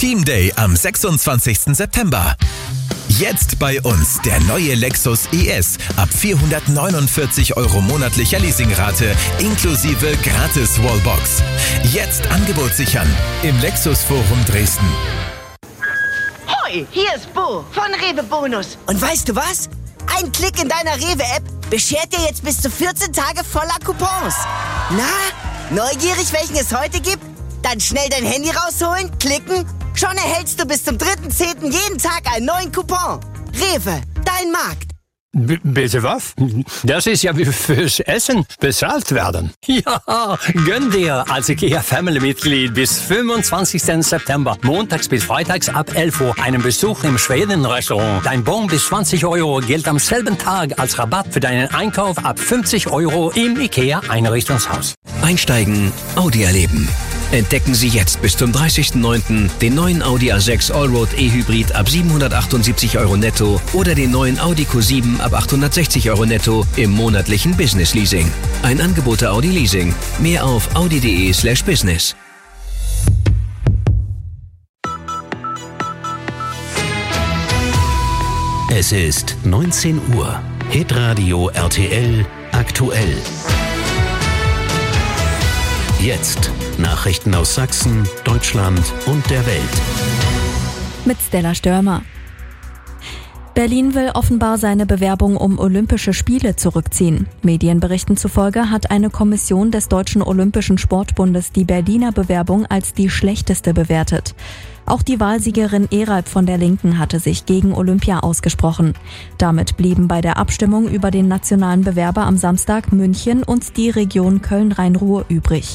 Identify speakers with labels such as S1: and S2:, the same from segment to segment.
S1: Team Day am 26. September. Jetzt bei uns der neue Lexus ES ab 449 € monatlicher Leasingrate inklusive gratis Wallbox. Jetzt Angebot sichern im Lexus Forum Dresden.
S2: Hoi, hier ist Bo von Rewe Bonus.
S3: Und weißt du was? Ein Klick in deiner Rewe-App beschert dir jetzt bis zu 14 Tage voller Coupons. Na, neugierig, welchen es heute gibt? Dann schnell dein Handy rausholen, klicken. Schon erhältst du bis zum 3.10. jeden Tag einen neuen Coupon. Rewe, dein Markt.
S4: Bitte was? Das ist ja wie fürs Essen bezahlt werden. Ja, gönn dir als IKEA-Family-Mitglied bis 25. September, montags bis freitags ab 11 Uhr, einen Besuch im Schweden-Restaurant. Dein Bon bis 20 € gilt am selben Tag als Rabatt für deinen Einkauf ab 50 € im IKEA-Einrichtungshaus.
S5: Einsteigen, Audi erleben. Entdecken Sie jetzt bis zum 30.09. den neuen Audi A6 Allroad E-Hybrid ab 778 € netto oder den neuen Audi Q7 ab 860 € netto im monatlichen Business Leasing. Ein Angebot der Audi Leasing. Mehr auf audi.de/business.
S6: Es ist 19 Uhr. Hitradio RTL aktuell. Jetzt Nachrichten aus Sachsen, Deutschland und der Welt.
S7: Mit Stella Störmer. Berlin will offenbar seine Bewerbung um Olympische Spiele zurückziehen. Medienberichten zufolge hat eine Kommission des Deutschen Olympischen Sportbundes die Berliner Bewerbung als die schlechteste bewertet. Auch die Wahlsiegerin Eralp von der Linken hatte sich gegen Olympia ausgesprochen. Damit blieben bei der Abstimmung über den nationalen Bewerber am Samstag München und die Region Köln-Rhein-Ruhr übrig.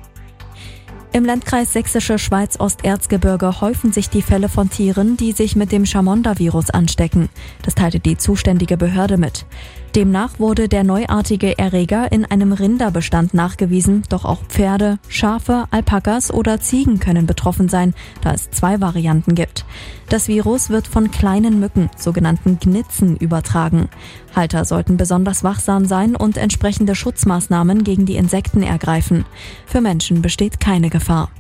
S7: Im Landkreis Sächsische Schweiz-Osterzgebirge häufen sich die Fälle von Tieren, die sich mit dem Chamonda-Virus anstecken. Das teilte die zuständige Behörde mit. Demnach wurde der neuartige Erreger in einem Rinderbestand nachgewiesen, doch auch Pferde, Schafe, Alpakas oder Ziegen können betroffen sein, da es 2 Varianten gibt. Das Virus wird von kleinen Mücken, sogenannten Gnitzen, übertragen. Halter sollten besonders wachsam sein und entsprechende Schutzmaßnahmen gegen die Insekten ergreifen. Für Menschen besteht keine Gefahr.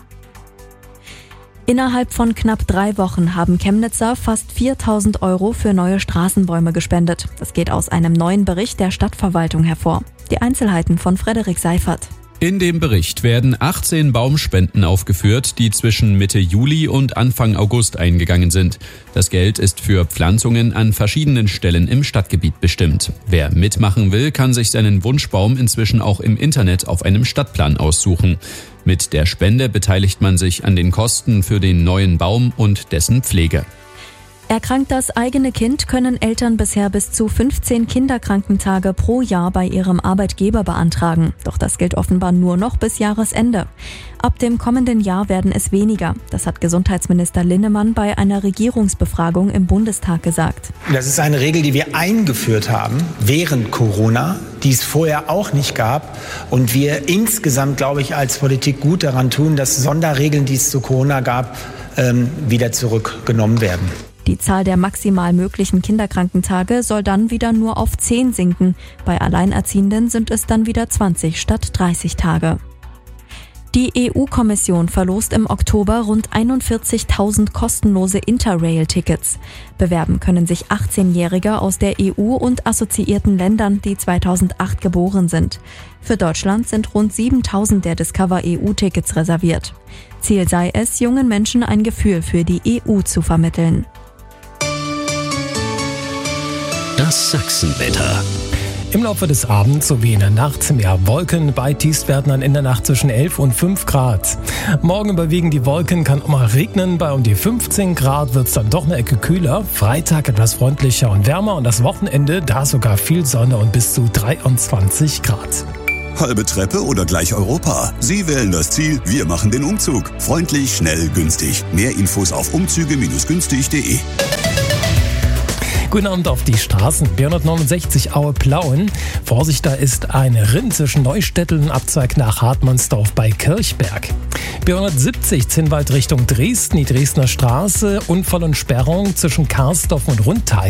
S7: Innerhalb von knapp 3 Wochen haben Chemnitzer fast 4.000 € für neue Straßenbäume gespendet. Das geht aus einem neuen Bericht der Stadtverwaltung hervor. Die Einzelheiten von Frederik Seifert.
S8: In dem Bericht werden 18 Baumspenden aufgeführt, die zwischen Mitte Juli und Anfang August eingegangen sind. Das Geld ist für Pflanzungen an verschiedenen Stellen im Stadtgebiet bestimmt. Wer mitmachen will, kann sich seinen Wunschbaum inzwischen auch im Internet auf einem Stadtplan aussuchen. Mit der Spende beteiligt man sich an den Kosten für den neuen Baum und dessen Pflege.
S7: Erkrankt das eigene Kind, können Eltern bisher bis zu 15 Kinderkrankentage pro Jahr bei ihrem Arbeitgeber beantragen. Doch das gilt offenbar nur noch bis Jahresende. Ab dem kommenden Jahr werden es weniger. Das hat Gesundheitsminister Linnemann bei einer Regierungsbefragung im Bundestag gesagt.
S9: Das ist eine Regel, die wir eingeführt haben während Corona, die es vorher auch nicht gab. Und wir insgesamt, glaube ich, als Politik gut daran tun, dass Sonderregeln, die es zu Corona gab, wieder zurückgenommen werden.
S7: Die Zahl der maximal möglichen Kinderkrankentage soll dann wieder nur auf 10 sinken. Bei Alleinerziehenden sind es dann wieder 20 statt 30 Tage. Die EU-Kommission verlost im Oktober rund 41.000 kostenlose Interrail-Tickets. Bewerben können sich 18-Jährige aus der EU und assoziierten Ländern, die 2008 geboren sind. Für Deutschland sind rund 7.000 der Discover-EU-Tickets reserviert. Ziel sei es, jungen Menschen ein Gefühl für die EU zu vermitteln.
S6: Das Sachsenwetter.
S10: Im Laufe des Abends sowie in der Nacht mehr Wolken. Bei Tiefstwerten dann in der Nacht zwischen 11 und 5 Grad. Morgen überwiegen die Wolken, kann auch mal regnen. Bei um die 15 Grad wird es dann doch eine Ecke kühler. Freitag etwas freundlicher und wärmer und das Wochenende, da sogar viel Sonne und bis zu 23 Grad.
S11: Halbe Treppe oder gleich Europa? Sie wählen das Ziel, wir machen den Umzug. Freundlich, schnell, günstig. Mehr Infos auf umzüge-günstig.de.
S10: Guten Abend auf die Straßen. B169 Aue-Plauen. Vorsicht, da ist ein Rinn zwischen Neustädtel und Abzweig nach Hartmannsdorf bei Kirchberg. B170 Zinnwald Richtung Dresden, die Dresdner Straße. Unfall und Sperrung zwischen Karsdorf und Rundtal.